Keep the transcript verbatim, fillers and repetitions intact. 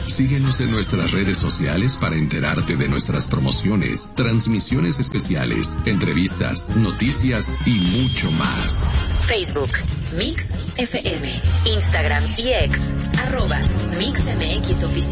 Síguenos en nuestras redes sociales para enterarte de nuestras promociones, transmisiones especiales, entrevistas, noticias y mucho más. Facebook, Mix F M, Instagram y X, arroba Mix M X Oficial.